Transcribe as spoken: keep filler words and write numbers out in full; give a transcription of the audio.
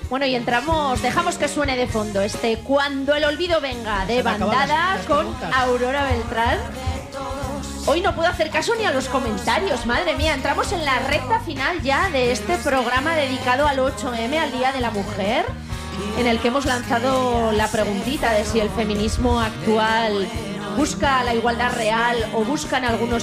Bueno, y entramos, dejamos que suene de fondo este Cuando el olvido venga, de Bandada, con Aurora Beltrán. Hoy no puedo hacer caso ni a los comentarios, madre mía. Entramos en la recta final ya de este programa dedicado al ocho eme, al Día de la Mujer, en el que hemos lanzado la preguntita de si el feminismo actual busca la igualdad real o buscan algunos